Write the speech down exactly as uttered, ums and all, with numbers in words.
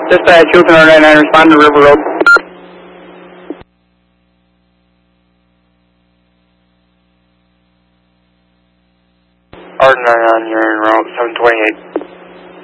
Dispatch, Hilton R ninety-nine, respond to River Road. R ninety-nine, you're en route, seven twenty-eight.